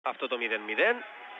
αυτό το 0-0.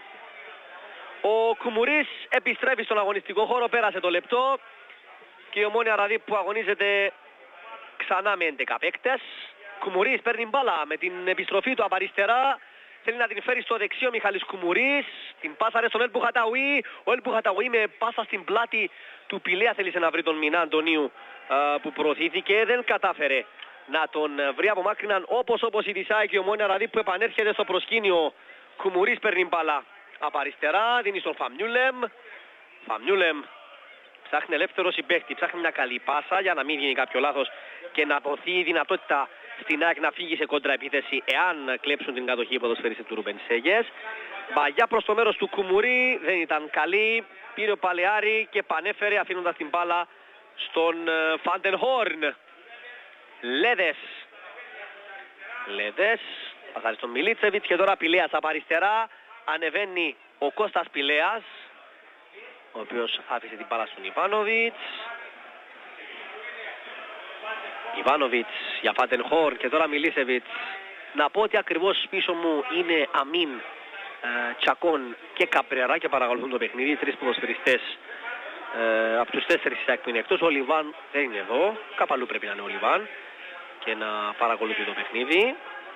Ο Κουμουρίς επιστρέφει στον αγωνιστικό χώρο, πέρασε το λεπτό και η Ομόνοια Ραδίπ που αγωνίζεται ξανά με 11 παίκτες. Κουμουρίς παίρνει μπάλα με την επιστροφή του από αριστερά. Θέλει να την φέρει στο δεξί ο Μιχάλης Κουμουρίς. Την πάσαρε στον Ελπουχαταουί. Ο Ελπουχαταουί με πάσα στην πλάτη του Πηλέα θέλησε να βρει τον Μινά Αντωνίου που προωθήθηκε. Δεν κατάφερε να τον βρει. Απομάκρυναν όπως η Δυσάη και η Ομόνοια Ραδίπ που επανέρχεται στο προσκήνιο. Κουμουρίς παίρνει μπάλα από αριστερά. Δίνει στον Φαμιούλεμ. Φαμιούλεμ ψάχνει ελεύθερο συμπαίχτη. Ψάχνει μια καλή πάσα για να μην γίνει κάποιο λάθος και να δοθεί η δυνατότητα στην ΑΕΚ να φύγει σε κοντραεπίθεση εάν κλέψουν την κατοχή οι ποδοσφαιριστές του Ρούμπεν Σέγες. Μπαγιά προς το μέρος του Κουμουρί, δεν ήταν καλή. Πήρε ο Παλαιάρη και πανέφερε αφήνοντας την μπάλα στον Φαντενχόρν. Λέδες, πασάρει στον Μιλίτσεβιτς και τώρα Πηλέας από αριστερά. Ανεβαίνει ο Κώστας Πηλέας, ο οποίος άφησε την μπάλα στον Ιβάνοβιτς. Ιβάνοβιτς για Φαντενχόρν και τώρα Μιλίσεβιτς. Να πω ότι ακριβώς πίσω μου είναι Αμίν, Τσακών και Καπρερά και παρακολουθούν το παιχνίδι. Τρεις ποδοσφαιριστές από τους 4 που είναι εκτός. Ο Λιβάν δεν είναι εδώ, κάπου αλλού πρέπει να είναι ο Λιβάν και να παρακολουθεί το παιχνίδι.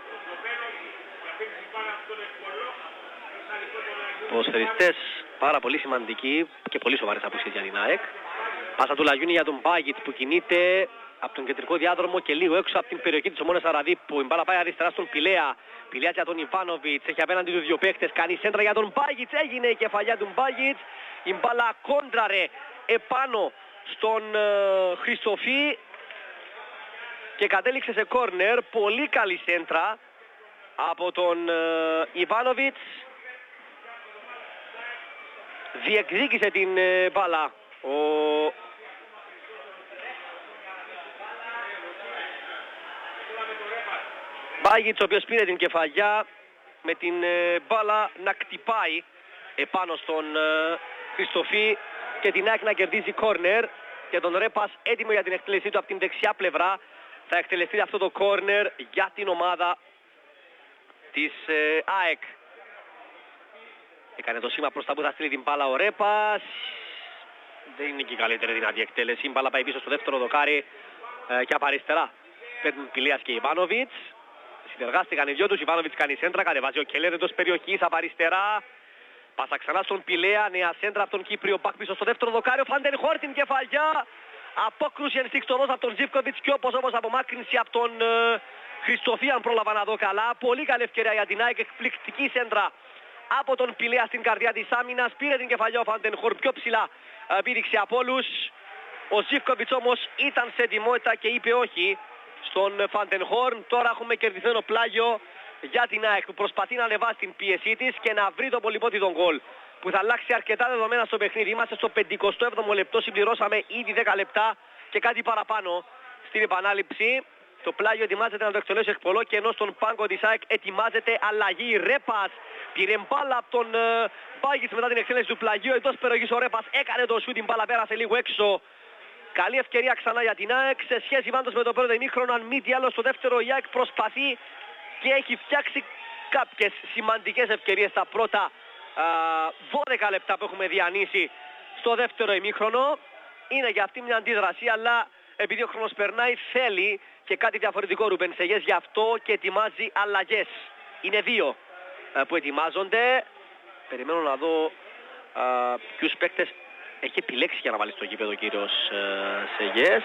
Ποδοσφαιριστές πάρα πολύ σημαντικοί και πολύ σοβαρές απουσίες για την ΑΕΚ. Πάσα του Λαγιούνι για τον Μπάγιτ που κινείται από τον κεντρικό διάδρομο και λίγο έξω από την περιοχή της Ομόνοιας Ραδίπ, που η μπάλα πάει αριστερά στον Πηλέα. Πηλέα για τον Ιβάνοβιτς, έχει απέναντι του δύο παίκτες, κάνει σέντρα για τον Μπάγιτς, έγινε η κεφαλιά του Μπάγιτς. Η μπάλα κόντραρε επάνω στον Χριστοφή και κατέληξε σε κόρνερ. Πολύ καλή σέντρα από τον Ιβάνοβιτς. Διεκδίκησε την μπάλα ο Μπάγιτς, ο οποίος πήρε την κεφαλιά με την μπάλα να κτυπάει επάνω στον Χριστοφή και την ΑΕΚ να κερδίζει κόρνερ και τον Ρέπας έτοιμο για την εκτέλεσή του από την δεξιά πλευρά. Θα εκτελεστεί αυτό το κόρνερ για την ομάδα της ΑΕΚ. Έκανε το σήμα προς τα που θα στείλει την μπάλα ο Ρέπας. Δεν είναι και η καλύτερη δυνατή εκτέλεση. Η μπάλα πάει πίσω στο δεύτερο δοκάρι και από αριστερά παίρνουν Πηλέας και Ιβάνοβιτς. Συνεργάστηκαν οι δυο τους. Ιβάνοβιτς κάνει σέντρα, κατεβάζει ο Κελέρ εντός περιοχής από αριστερά. Πάσα ξανά στον Πηλέα, νέα σέντρα από τον Κύπριο μπακ πίσω στο δεύτερο δοκάρι. Ο Φαντενχόρν την κεφαλιά. Απόκρουση ενστικτοδός από τον Ζίβκοβιτς και όπως απομάκρυνση από τον Χριστοφή, αν πρόλαβα να δω καλά. Πολύ καλή ευκαιρία για την ΑΕΚ, εκπληκτική σέντρα από τον Πηλέα στην καρδιά της άμυνας. Πήρε την κεφαλιά ο Φαντενχόρν, πιο ψηλά πήδηξε από όλους. Ο Ζίβκοβιτς όμως ήταν σε ετοιμότητα και είπε όχι στον Φαντενχόρν. Τώρα έχουμε κερδιθμένο πλάγιο για την ΑΕΚ που προσπαθεί να ανεβάσει την πίεσή της και να βρει το πολυπότιτο γκολ που θα αλλάξει αρκετά δεδομένα στο παιχνίδι. Είμαστε στο 57ο λεπτό, συμπληρώσαμε ήδη 10 λεπτά και κάτι παραπάνω στην επανάληψη. Το πλάγιο ετοιμάζεται να το εκτελέσει εκπολό και ενώ στον πάγκο της ΑΕΚ ετοιμάζεται αλλαγή. Ρέπας πήρε μπάλα από τον Μπάγιτς μετά την εκτέλεση του πλαγίου. Εντός περιοχής ο Ρέπας έκανε το σούτ, την μπάλα πέρασε λίγο έξω. Καλή ευκαιρία ξανά για την ΑΕΚ. Σε σχέση πάντως με το πρώτο ημίχρονο, αν μη τι άλλο στο δεύτερο η ΑΕΚ προσπαθεί και έχει φτιάξει κάποιες σημαντικές ευκαιρίες στα πρώτα 12 λεπτά που έχουμε διανύσει στο δεύτερο ημίχρονο. Είναι για αυτή μια αντίδραση, αλλά επειδή ο χρόνος περνάει θέλει και κάτι διαφορετικό Ρούμπεν Σέγες, γι' αυτό και ετοιμάζει αλλαγές. Είναι δύο που ετοιμάζονται. Περιμένω να δω ποιους παίκτες έχει επιλέξει για να βάλει στο γήπεδο ο κύριος Σέγες.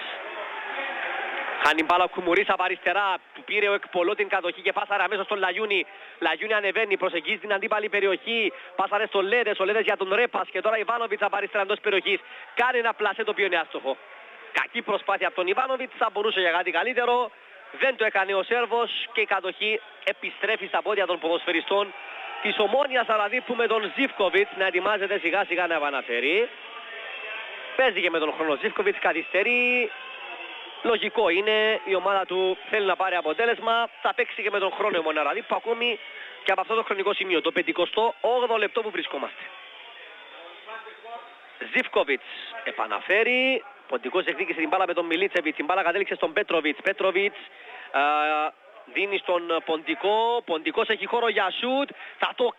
Χάνει μπάλα ο Κουμουρίς από αριστερά, του πήρε ο εκπολό την κατοχή και πάσαρε αμέσως στον Λαγιούνι. Λαγιούνι ανεβαίνει, προσεγγίζει την αντίπαλη περιοχή, πάσαρε στον Λέδες, ο Λέδες για τον Ρέπας και τώρα Ιβάνοβιτς από αριστερά εντός περιοχής. Κάνει ένα πλασέ το οποίο είναι άστοχο. Κακή προσπάθεια από τον Ιβάνοβιτς, θα μπορούσε για κάτι καλύτερο. Δεν το έκανε ο Σέρβος και η κατοχή επιστρέφει στα πόδια των ποδοσφαιριστών της Ομόνοιας Ραδίπ που με τον Ζίβκοβιτς να ετοιμάζεται σιγά σιγά να επαναφέρει. Παίζει και με τον χρόνο Ζίβκοβιτς, καθυστερεί. Λογικό είναι, η ομάδα του θέλει να πάρει αποτέλεσμα. Θα παίξει και με τον χρόνο η Ομόνια Ραδίπ που ακόμη και από αυτό το χρονικό σημείο, το 58ο λεπτό που βρισκόμαστε. Ζίβκοβιτς επαναφέρει. Ποντικός εκδίκησε την μπάλα με τον Μιλίτσεβιτς. Η μπάλα κατέληξε στον Πέτροβιτς. Πέτροβιτς Δίνει στον Ποντικό. Ποντικός έχει χώρο για σουτ. Θα το